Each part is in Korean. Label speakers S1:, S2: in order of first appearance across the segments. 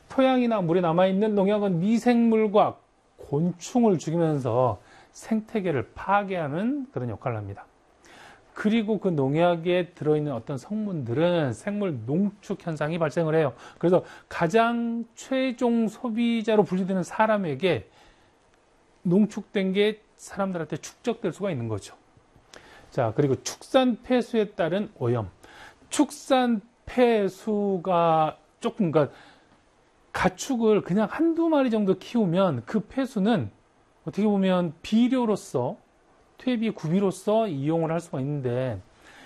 S1: 토양이나 물에 남아있는 농약은 미생물과 곤충을 죽이면서 생태계를 파괴하는 그런 역할을 합니다. 그리고 그 농약에 들어있는 어떤 성분들은 생물 농축 현상이 발생을 해요. 그래서 가장 최종 소비자로 분류되는 사람에게 농축된 게 사람들한테 축적될 수가 있는 거죠. 자, 그리고 축산 폐수에 따른 오염. 축산 폐수가 조금, 그러니까 가축을 그냥 한두 마리 정도 키우면 그 폐수는 어떻게 보면 비료로서, 퇴비 구비로서 이용을 할 수가 있는데,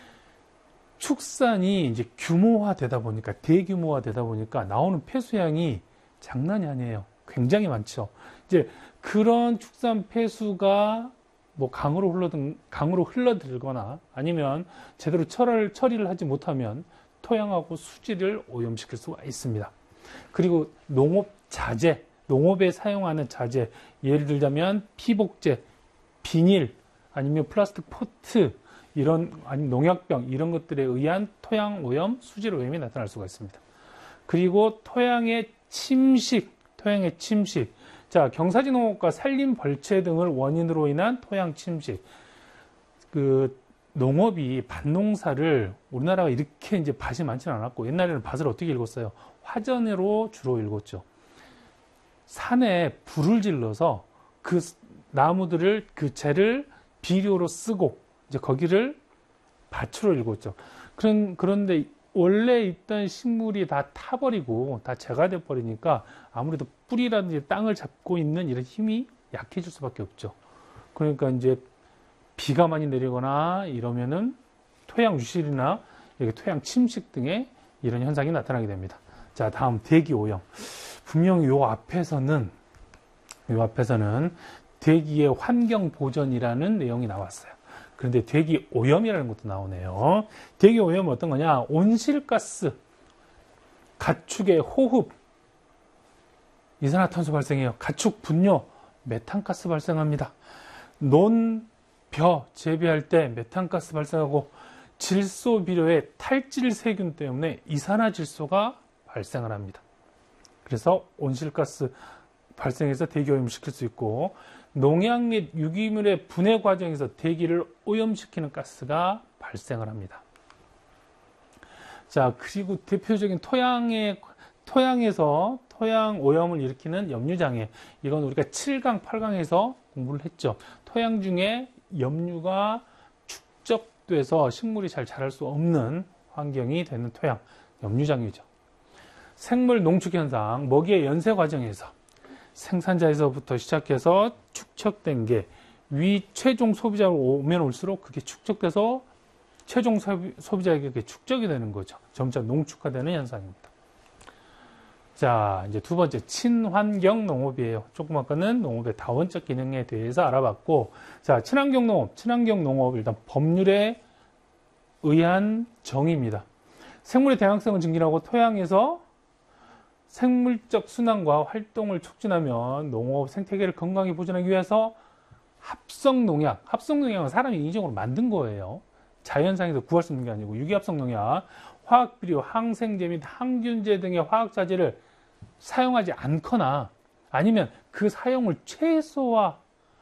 S1: 축산이 이제 규모화 되다 보니까, 대규모화 되다 보니까 나오는 폐수량이 장난이 아니에요. 굉장히 많죠. 이제 그런 축산 폐수가 뭐 강으로 흘러들거나 아니면 제대로 처리를 하지 못하면 토양하고 수질을 오염시킬 수가 있습니다. 그리고 농업 자재, 농업에 사용하는 자재, 예를 들자면 피복제, 비닐, 아니면 플라스틱 포트, 아니면 농약병, 이런 것들에 의한 토양 오염, 수질 오염이 나타날 수가 있습니다. 그리고 토양의 침식. 자, 경사지 농업과 산림 벌채 등을 원인으로 인한 토양 침식. 농업이 밭농사를 우리나라가 이렇게 이제 밭이 많지는 않았고, 옛날에는 밭을 어떻게 읽었어요? 화전으로 주로 읽었죠. 산에 불을 질러서 그 나무들을, 그 재를 비료로 쓰고, 이제 거기를 밭으로 읽었죠. 그런데 원래 있던 식물이 다 타버리고, 다 재가 돼버리니까 아무래도 뿌리라든지 땅을 잡고 있는 이런 힘이 약해질 수밖에 없죠. 그러니까 이제 비가 많이 내리거나 이러면은 토양 유실이나 토양 침식 등의 이런 현상이 나타나게 됩니다. 자, 다음 대기 오염. 분명히 요 앞에서는 대기의 환경 보전이라는 내용이 나왔어요. 그런데 대기 오염이라는 것도 나오네요. 대기 오염은 어떤 거냐? 온실가스, 가축의 호흡, 이산화탄소 발생해요. 가축 분뇨, 메탄가스 발생합니다. 벼 재배할 때 메탄가스 발생하고, 질소 비료의 탈질 세균 때문에 이산화질소가 발생을 합니다. 그래서 온실가스 발생해서 대기 오염을 시킬 수 있고, 농약 및 유기물의 분해 과정에서 대기를 오염시키는 가스가 발생을 합니다. 자, 그리고 대표적인 토양에서 토양 오염을 일으키는 염류장애. 이건 우리가 7강, 8강에서 공부를 했죠. 토양 중에 염류가 축적돼서 식물이 잘 자랄 수 없는 환경이 되는 토양, 염류장애죠. 생물 농축 현상, 먹이의 연세 과정에서 생산자에서부터 시작해서 축적된 게 최종 소비자로 오면 올수록 그게 축적돼서 최종 소비자에게 축적이 되는 거죠. 점차 농축화되는 현상입니다. 자, 이제 두 번째, 친환경 농업이에요. 조금 아까는 농업의 다원적 기능에 대해서 알아봤고, 자, 친환경 농업, 일단 법률에 의한 정의입니다. 생물의 다양성을 증진하고 토양에서 생물적 순환과 활동을 촉진하면 농업 생태계를 건강히 보존하기 위해서 합성농약은 사람이 인위적으로 만든 거예요. 자연상에서 구할 수 있는 게 아니고, 유기합성농약, 화학비료, 항생제 및 항균제 등의 화학자재를 사용하지 않거나 아니면 그 사용을 최소화해서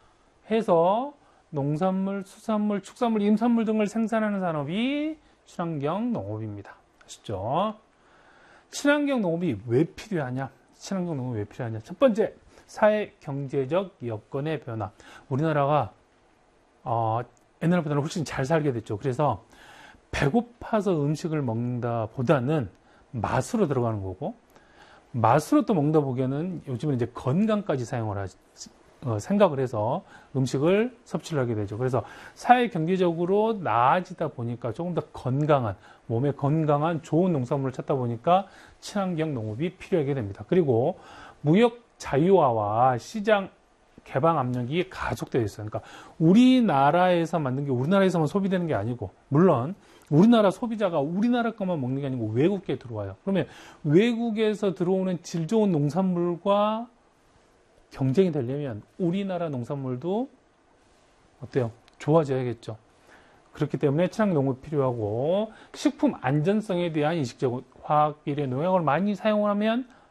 S1: 농산물, 수산물, 축산물, 임산물 등을 생산하는 산업이 친환경 농업입니다. 아시죠? 친환경 농업이 왜 필요하냐? 첫 번째, 사회 경제적 여건의 변화. 우리나라가 옛날보다는 훨씬 잘 살게 됐죠. 그래서 배고파서 음식을 먹는다 보다는 맛으로 들어가는 거고, 맛으로 또 먹다 보기에는 요즘은 이제 건강까지 생각을 해서 음식을 섭취를 하게 되죠. 그래서 사회 경제적으로 나아지다 보니까 조금 더 몸에 건강한 좋은 농산물을 찾다 보니까 친환경 농업이 필요하게 됩니다. 그리고 무역 자유화와 시장 개방 압력이 가속되어 있어요. 그러니까 우리나라에서 만든 게 우리나라에서만 소비되는 게 아니고, 물론 우리나라 소비자가 우리나라 것만 먹는 게 아니고 외국에 들어와요. 그러면 외국에서 들어오는 질 좋은 농산물과 경쟁이 되려면 우리나라 농산물도 어때요? 좋아져야겠죠. 그렇기 때문에 친환경 농업이 필요하고, 식품 안전성에 대한 인식적 화학 비료 농약을 많이 사용하면